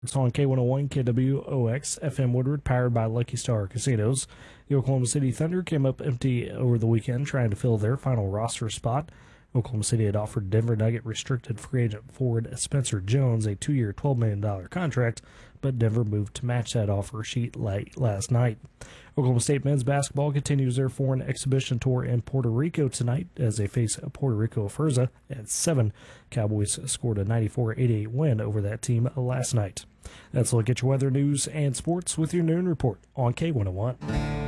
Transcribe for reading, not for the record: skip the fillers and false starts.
It's on K101 KWOX FM Woodward, powered by Lucky Star Casinos. The Oklahoma City Thunder came up empty over the weekend trying to fill their final roster spot. Oklahoma City had offered Denver Nugget restricted free agent forward Spencer Jones a 2-year, $12 million contract, but Denver moved to match that offer sheet late last night. Oklahoma State men's basketball continues their foreign exhibition tour in Puerto Rico tonight as they face Puerto Rico Furza at 7. Cowboys scored a 94-88 win over that team last night. That's a look at your weather, news, and sports with your noon report on K101.